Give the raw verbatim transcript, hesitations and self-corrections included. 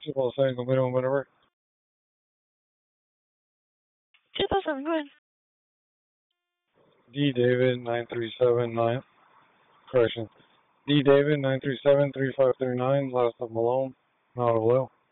Triple seven, complete whatever. two thousand, go ahead. D David nine three seven nine. Correction. D David nine three seven three five three nine. Last of Malone. Not of Will.